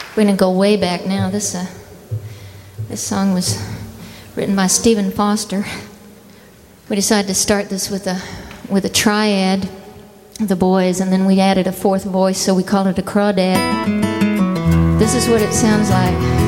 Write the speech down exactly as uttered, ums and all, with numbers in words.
We're going to go way back now. This uh, this song was written by Stephen Foster. We decided to start this with a with a triad, the boys, and then we added a fourth voice, so we called it a crawdad. This is what it sounds like.